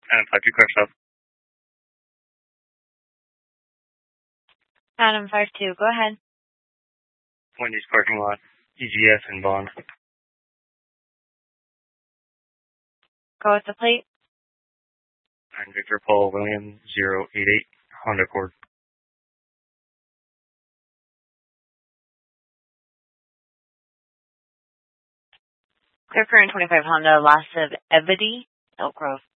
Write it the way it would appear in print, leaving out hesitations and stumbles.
Adam 52 car stop. Adam 52, go ahead. Wendy's parking lot, EGF and Bond. Go with the plate. 9 Victor Paul William 088 Honda Accord. Clear current 25 Honda, last of Ebony, Elk Grove.